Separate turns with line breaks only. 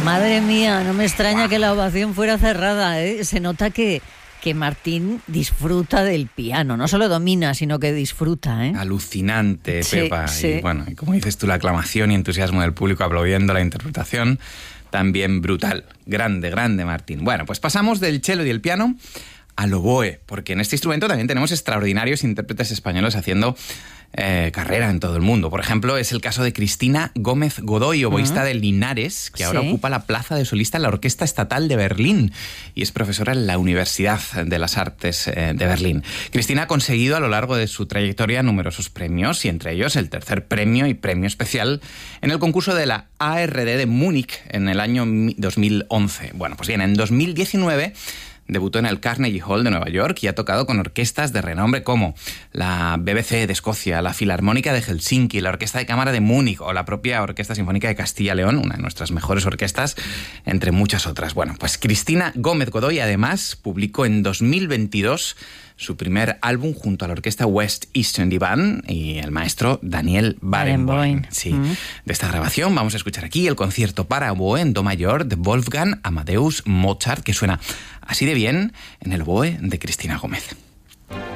Madre mía, no me extraña que la ovación fuera cerrada, ¿eh? Se nota que Martín disfruta del piano, no solo domina, sino que disfruta, ¿eh?
Alucinante,
Sí,
Pepa.
sí.
Y bueno, y como dices tú, la aclamación y entusiasmo del público aplaudiendo la interpretación, también brutal. Grande, grande, Martín. Bueno, pues pasamos del cello y el piano al oboe, porque en este instrumento también tenemos extraordinarios intérpretes españoles haciendo carrera en todo el mundo. Por ejemplo, es el caso de Cristina Gómez Godoy, oboísta de Linares, que ahora ocupa la plaza de solista en la Orquesta Estatal de Berlín y es profesora en la Universidad de las Artes de Berlín. Cristina ha conseguido a lo largo de su trayectoria numerosos premios, y entre ellos el tercer premio y premio especial en el concurso de la ARD de Múnich en el año 2011. Bueno, pues bien, en 2019 debutó en el Carnegie Hall de Nueva York y ha tocado con orquestas de renombre como la BBC de Escocia, la Filarmónica de Helsinki, la Orquesta de Cámara de Múnich o la propia Orquesta Sinfónica de Castilla y León, una de nuestras mejores orquestas, entre muchas otras. Bueno, pues Cristina Gómez Godoy además publicó en 2022 su primer álbum junto a la orquesta West Eastern Divan y el maestro Daniel Barenboim. Sí. De esta grabación vamos a escuchar aquí el concierto para oboe en do mayor de Wolfgang Amadeus Mozart, que suena así de bien en el oboe de Cristina Gómez.